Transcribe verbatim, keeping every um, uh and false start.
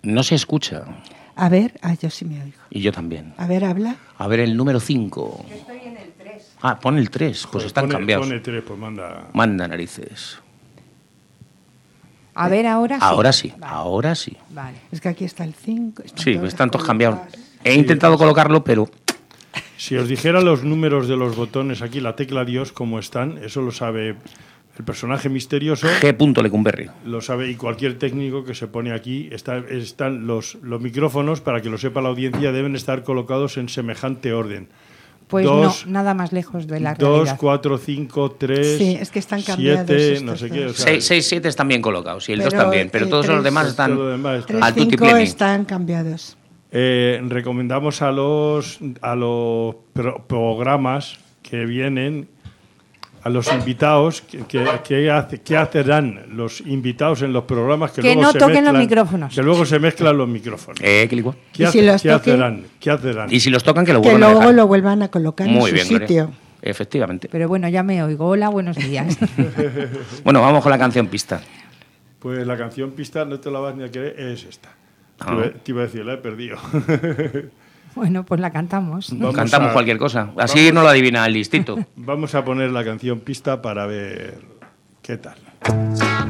No se escucha. A ver, ah, yo sí me oigo. Y yo también. A ver, habla. A ver, el número cinco. Yo estoy en el tres. Ah, pon el tres, pues Joder, están pone, cambiados. Pone tres, pues manda. Manda narices. A ver, ahora sí. Ahora sí, Vale. ahora sí. Vale. Es que aquí está el cinco. Sí, están todos cambiados. colocados. He intentado colocarlo, pero... Si os dijera los números de los botones aquí, la tecla Dios, cómo están, eso lo sabe el personaje misterioso, G. Lecumberri. lo sabe, y cualquier técnico que se pone aquí. Está, están los, los micrófonos, para que lo sepa la audiencia, deben estar colocados en semejante orden. Pues Dos, no, nada más lejos de la dos, realidad. cuatro, cinco, tres, Sí, es que están cambiados siete, estos no sé qué. O dos. sea, seis, siete están bien colocados y el dos Pero también, pero el todos los tres- demás todo están lo demás está- Tres, al tutti cinco pleni. están cambiados. Eh, recomendamos a los a los pro- programas que vienen, a los invitados, que, que, que hace, ¿qué hacerán los invitados en los programas que, Que luego no se toquen los mezclan- micrófonos. Que luego se mezclan los micrófonos. Eh, que igual. ¿Qué, ¿Y si hace- los qué toquen? hacerán? ¿Qué hacerán? Y si los tocan, que lo Que vuelvan a luego dejar. lo vuelvan a colocar Muy en bien, su Gloria. sitio. Efectivamente. Pero bueno, ya me oigo. Hola, buenos días. Bueno, vamos con la canción pista. Pues la canción pista, no te la vas ni a querer, es esta. Ah. Te, iba, te iba a decir, la he perdido. Bueno, pues la cantamos. Vamos Cantamos a- cualquier cosa. Así vamos- no lo adivina el listito. Vamos a poner la canción pista para ver qué tal.